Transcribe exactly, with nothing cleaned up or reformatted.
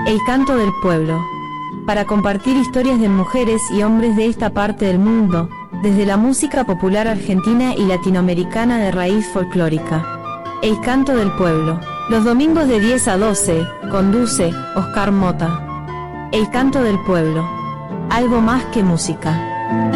El canto del pueblo. Para compartir historias de mujeres y hombres de esta parte del mundo, desde la música popular argentina y latinoamericana de raíz folclórica. El canto del pueblo. Los domingos de diez a doce, conduce Oscar Mota. El canto del pueblo. Algo más que música.